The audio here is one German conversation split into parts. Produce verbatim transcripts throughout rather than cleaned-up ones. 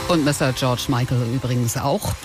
Und Mister George Michael übrigens auch.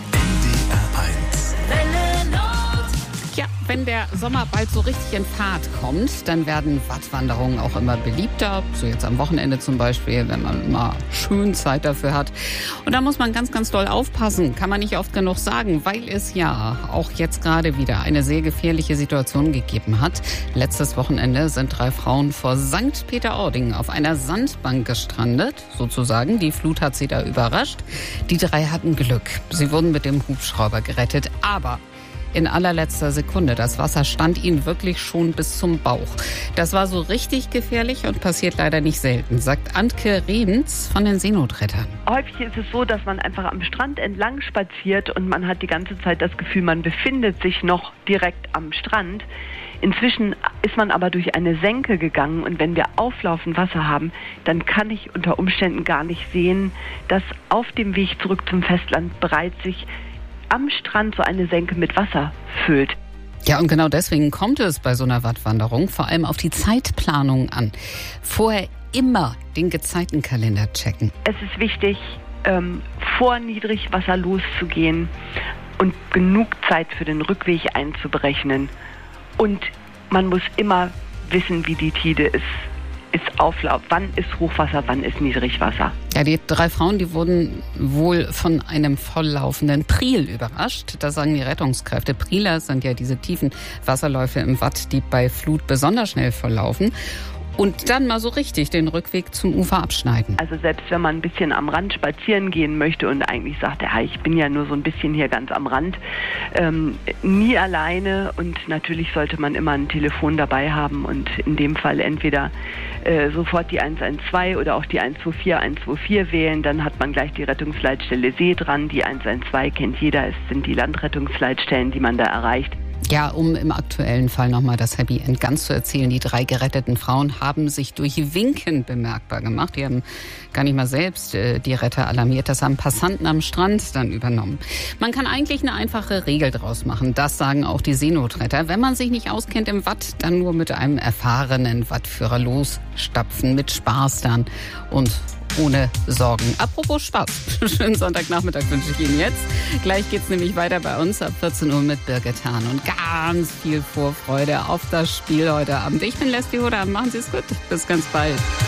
Ja, wenn der Sommer bald so richtig in Fahrt kommt, dann werden Wattwanderungen auch immer beliebter. So jetzt am Wochenende zum Beispiel, wenn man mal schön Zeit dafür hat. Und da muss man ganz, ganz doll aufpassen. Kann man nicht oft genug sagen, weil es ja auch jetzt gerade wieder eine sehr gefährliche Situation gegeben hat. Letztes Wochenende sind drei Frauen vor Sankt Peter-Ording auf einer Sandbank gestrandet, sozusagen. Die Flut hat sie da überrascht. Die drei hatten Glück. Sie wurden mit dem Hubschrauber gerettet, aber in allerletzter Sekunde. Das Wasser stand ihnen wirklich schon bis zum Bauch. Das war so richtig gefährlich und passiert leider nicht selten, sagt Antke Redens von den Seenotrettern. Häufig ist es so, dass man einfach am Strand entlang spaziert und man hat die ganze Zeit das Gefühl, man befindet sich noch direkt am Strand. Inzwischen ist man aber durch eine Senke gegangen und wenn wir auflaufend Wasser haben, dann kann ich unter Umständen gar nicht sehen, dass auf dem Weg zurück zum Festland bereits sich am Strand so eine Senke mit Wasser füllt. Ja, und genau deswegen kommt es bei so einer Wattwanderung vor allem auf die Zeitplanung an. Vorher immer den Gezeitenkalender checken. Es ist wichtig, ähm, vor Niedrigwasser loszugehen und genug Zeit für den Rückweg einzuberechnen. Und man muss immer wissen, wie die Tide ist. Ist Auflauf, wann ist Hochwasser, wann ist Niedrigwasser. Ja, die drei Frauen, die wurden wohl von einem volllaufenden Priel überrascht. Da sagen die Rettungskräfte, Prieler sind ja diese tiefen Wasserläufe im Watt, die bei Flut besonders schnell volllaufen. Und dann mal so richtig den Rückweg zum Ufer abschneiden. Also selbst wenn man ein bisschen am Rand spazieren gehen möchte und eigentlich sagt, ja, ich bin ja nur so ein bisschen hier ganz am Rand, ähm, nie alleine und natürlich sollte man immer ein Telefon dabei haben und in dem Fall entweder äh, sofort die eins eins zwei oder auch die eins zwei vier eins zwei vier wählen, dann hat man gleich die Rettungsleitstelle See dran. Die eins eins zwei kennt jeder, es sind die Landrettungsleitstellen, die man da erreicht. Ja, um im aktuellen Fall nochmal das Happy End ganz zu erzählen. Die drei geretteten Frauen haben sich durch Winken bemerkbar gemacht. Die haben gar nicht mal selbst äh, die Retter alarmiert. Das haben Passanten am Strand dann übernommen. Man kann eigentlich eine einfache Regel draus machen. Das sagen auch die Seenotretter. Wenn man sich nicht auskennt im Watt, dann nur mit einem erfahrenen Wattführer losstapfen. Mit Spaß dann und ohne Sorgen. Apropos Spaß. Schönen Sonntagnachmittag wünsche ich Ihnen jetzt. Gleich geht's nämlich weiter bei uns ab vierzehn Uhr mit Birgit Hahn und ganz viel Vorfreude auf das Spiel heute Abend. Ich bin Leslie Hoda. Machen Sie es gut. Bis ganz bald.